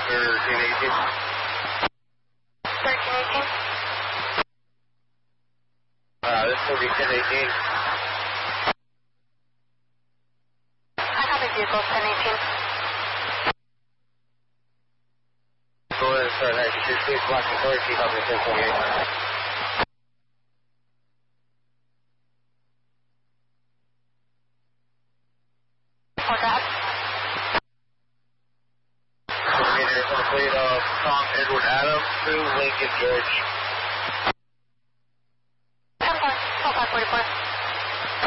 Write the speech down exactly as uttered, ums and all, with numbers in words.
thirteen eighteen. thirteen eighteen. Uh, this will be ten eighteen. I have a vehicle, ten eighteen. Go ahead and start ninety-two, please, block and thirteen, I'll be ten twenty-eight. What's that? Complete of Tom Edward Adams to Lincoln George.